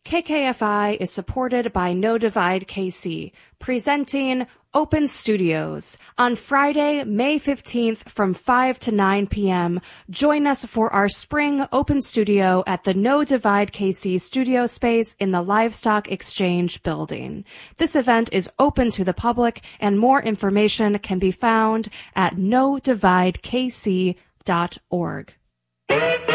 KKFI is supported by No Divide KC, presenting Open Studios. On Friday, May 15th from 5 to 9 p.m., join us for our spring Open Studio at the No Divide KC studio space in the Livestock Exchange building. This event is open to the public, and more information can be found at nodividekc.org.